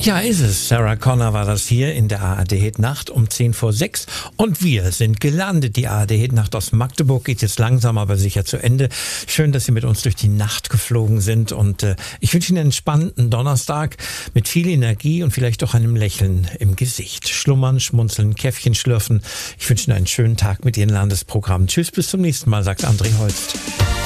Ja, ist es. Sarah Connor war das hier in der ARD-Hit-Nacht um 5:10. Und wir sind gelandet. Die ARD-Hit-Nacht aus Magdeburg geht jetzt langsam, aber sicher zu Ende. Schön, dass Sie mit uns durch die Nacht geflogen sind. Und ich wünsche Ihnen einen entspannten Donnerstag mit viel Energie und vielleicht auch einem Lächeln im Gesicht. Schlummern, schmunzeln, Käffchen schlürfen. Ich wünsche Ihnen einen schönen Tag mit Ihren Landesprogrammen. Tschüss, bis zum nächsten Mal, sagt André Holst.